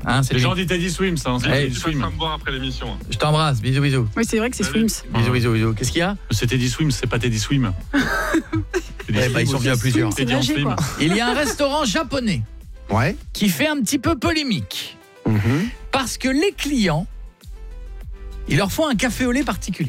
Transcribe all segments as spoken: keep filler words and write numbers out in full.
Hein, c'est Les lui. gens disent Teddy Swims. Hein, c'est Hey, Teddy Je suis en Swim. train de boire après l'émission. Je t'embrasse, bisous, bisous. Oui, c'est vrai que c'est Salut. Swims. Bisous, bisous, bisous. Qu'est-ce qu'il y a? C'est Teddy Swims, c'est pas Teddy Swim. Teddy Eh ben, ils Swim sont bien aussi. plusieurs. C'est Teddy en nager, slim. quoi. Il y a un restaurant japonais Ouais. qui fait un petit peu polémique Mhm. parce que les clients, ils leur font un café au lait particulier.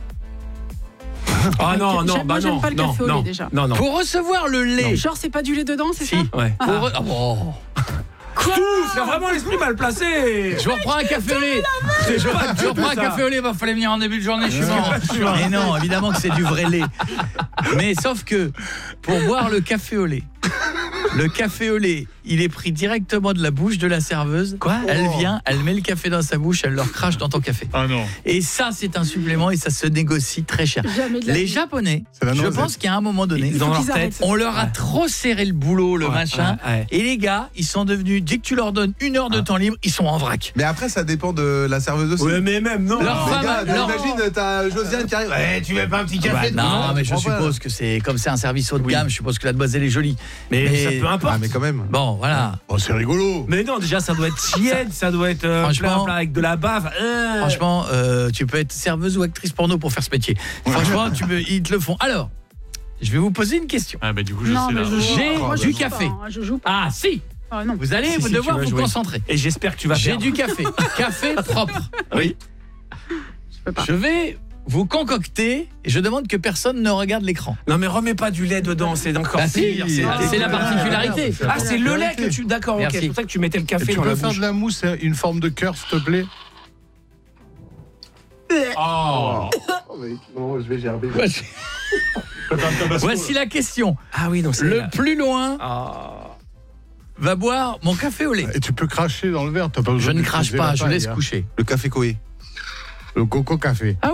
Ah non, non, J'aime- bah moi, j'aime non, pas le non, café au lait, non, déjà. non, non. Pour recevoir le lait, Genre, c'est pas du lait dedans, c'est si. ça? Ouais. Pour re- Ah bon. Quoi? C'est vraiment l'esprit mal placé. Je vous reprends un café au lait. Je, je reprends un café au lait. Il fallait venir en début de journée. Je suis mort. Mais non, évidemment que c'est du vrai lait. Mais sauf que pour boire le café au lait, le café au lait, il est pris directement de la bouche de la serveuse. Quoi? Elle vient, elle met le café dans sa bouche, elle leur crache dans ton café. Ah non. Et ça, c'est un supplément et ça se négocie très cher. Jamais de la Les vie. Japonais, C'est la je noisette. pense qu'à un moment donné, Ils ont Faut leur qu'ils tête. arrêtent. on leur a Ouais. trop serré le boulot, le Ouais, machin. ouais, ouais. Et les gars, ils sont devenus, dès que tu leur donnes une heure de temps libre, ils sont en vrac. Mais après, ça dépend de la serveuse aussi. Ouais, mais même non. Leur Mais femme, gars, leur- imagine, t'as Josiane qui arrive. Ouais, tu veux pas un petit Bah, café? non, mais je comprends pas. suppose que c'est comme c'est un service haut de Oui. gamme, je suppose que la demoiselle est jolie. Mais, Mais- ça peu importe. Ah, mais quand même. Bon, voilà. Oh, c'est rigolo. Mais non, déjà ça doit être tiède, ça doit être euh, Franchement- plein, plein avec de la bave. Euh. Franchement, euh, tu peux être serveuse ou actrice porno pour faire ce métier. Franchement, tu peux, ils te le font. Alors, je vais vous poser une question. Ah bah du coup je Non, sais mais là. je joue. J'ai Moi, je du joue café. pas, hein, Je joue pas. Ah, si. Ah, non. Vous allez Si, vous si, devoir tu vas vous jouer. concentrer. Et j'espère que tu vas J'ai perdre. du café. Café propre. Oui. Je peux pas. Je vais vous concocter et je demande que personne ne regarde l'écran. Non mais remets pas du lait dedans, c'est encore Bah si, pire. c'est Ah, c'est la ah, particularité. Ah, c'est le lait que tu d'accord, OK, Merci. c'est pour ça que tu mettais le Et café tu dans peux la faire bouche. de la mousse, une forme de cœur, s'il te plaît? Oh. Non, je vais gerber. Voici, voici la question. Ah oui, donc c'est Le la- plus loin Ah. va boire mon café au lait. Et tu peux cracher dans le verre, t'as pas Je besoin ne de crache utiliser pas, la je paille, laisse hein. coucher. Le café Koé. Le coco café.